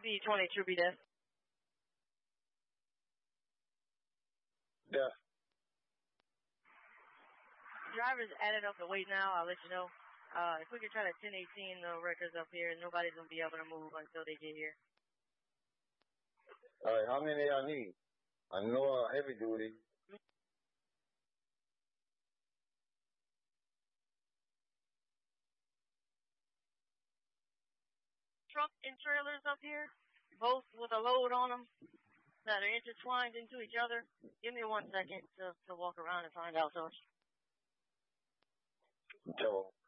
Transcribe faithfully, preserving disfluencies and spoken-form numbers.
B twenty, True B Death. Yeah. Driver's added up the weight now. I'll let you know. Uh, if we could try to ten eighteen the records up here, nobody's going to be able to move until they get here. All right, how many I need? I know uh, heavy duty. Truck and trailers up here, both with a load on them that are intertwined into each other. Give me one second to, to walk around and find out those. So.